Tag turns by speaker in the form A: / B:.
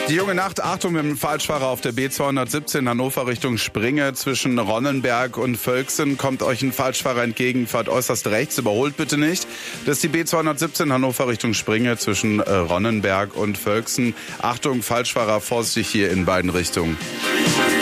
A: Die junge Nacht, Achtung mit dem Falschfahrer auf der B217 Hannover Richtung Springe zwischen Ronnenberg und Völksen. Kommt euch ein Falschfahrer entgegen, fahrt äußerst rechts, überholt bitte nicht. Das ist die B217 Hannover Richtung Springe zwischen Ronnenberg und Völksen. Achtung, Falschfahrer, vorsichtig hier in beiden Richtungen.